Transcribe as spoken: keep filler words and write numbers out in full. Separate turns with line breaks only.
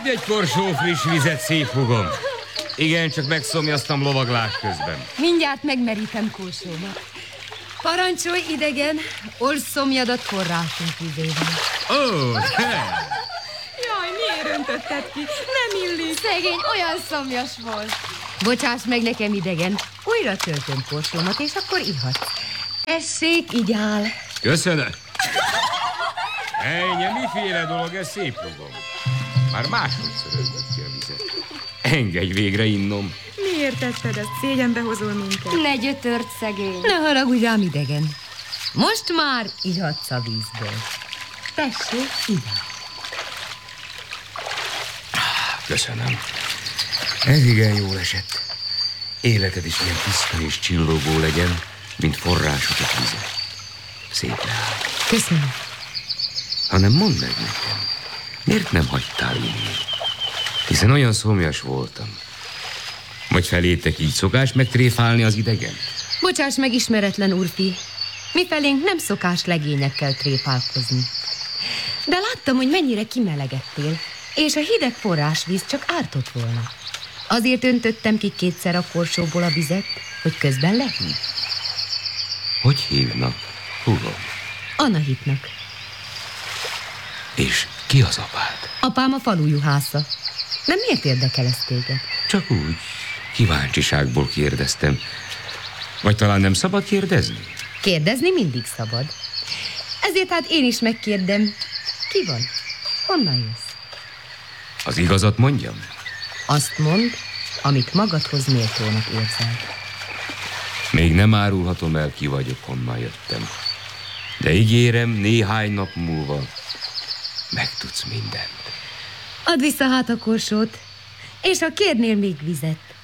Adj egy korsó friss vizet, szép húgom. Igen, csak megszomjaztam lovaglás közben.
Mindjárt megmerítem korsómat. Parancsolj, idegen, old szomjadat forrásunk vizével.
Ó, oh,
Jaj, miért öntötted ki? Nem illik. Szegény, olyan szomjas volt. Bocsáss meg nekem, idegen. Újra töltöm korsómat, és akkor ihatsz. Tessék, így áll.
Köszönöm. Ennyi, miféle dolog ez, szép húgom? Már másodszor öntött ki a vizet. Engedj végre innom.
Miért tetted ezt? Szégyenbe hozol minket.
Ne gyötört, szegény. Ne haragudj rám, idegen. Most már ihatsz a vízből. Tessék, így áll.
Köszönöm. Ez igen jól esett. Életed is ilyen tiszta és csillogó legyen, mint forrásotok vize. Szép leáll.
Köszönöm.
Hanem mondd meg nekem, miért nem hagytál inni? Hiszen olyan szomjas voltam. Vagy felétek így szokás megtréfálni az idegen?
Bocsáss meg, ismeretlen úrfi. Mi felénk nem szokás legényekkel tréfálkozni. De láttam, hogy mennyire kimelegettél, és a hideg forrásvíz csak ártott volna. Azért öntöttem ki kétszer a korsóból a vizet, hogy közben lehív.
Hogy hívnak, húgom?
Anahitnak.
És ki az apád?
Apám a falu juhásza. Nem miért érdekel ez téged?
Csak úgy, kíváncsiságból kérdeztem. Vagy talán nem szabad kérdezni?
Kérdezni mindig szabad. Ezért hát én is megkérdem, ki vagy? Honnan jössz?
Az igazat mondjam?
Azt mondd, amit magadhoz méltónak érzel.
Még nem árulhatom el, ki vagyok, honnan jöttem. De ígérem, néhány nap múlva megtudsz mindent.
Add vissza hát a korsót, és ha kérnél még vizet,